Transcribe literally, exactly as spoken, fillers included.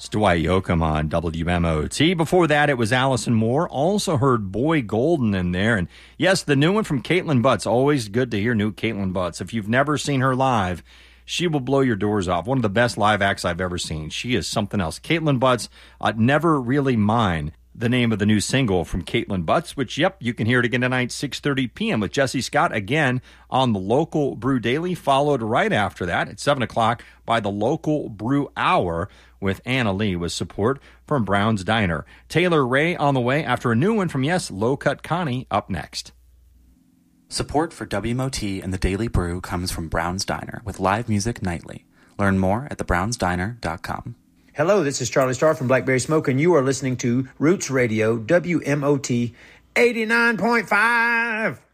It's Dwight Yoakam on W M O T. Before that, it was Allison Moore. Also heard Boy Golden in there. And yes, the new one from Caitlin Butts. Always good to hear new Caitlin Butts. If you've never seen her live, she will blow your doors off. One of the best live acts I've ever seen. She is something else. Caitlin Butts, uh, Never Really Mine, the name of the new single from Caitlin Butts, which, yep, you can hear it again tonight, six thirty p.m. with Jesse Scott, again on the Local Brew Daily, followed right after that at seven o'clock by the Local Brew Hour with Anna Lee with support from Brown's Diner. Taylor Ray on the way after a new one from, yes, Low Cut Connie up next. Support for W M O T and the Daily Brew comes from Brown's Diner with live music nightly. Learn more at the browns diner dot com. Hello, this is Charlie Starr from Blackberry Smoke, and you are listening to Roots Radio, W M O T eighty-nine point five.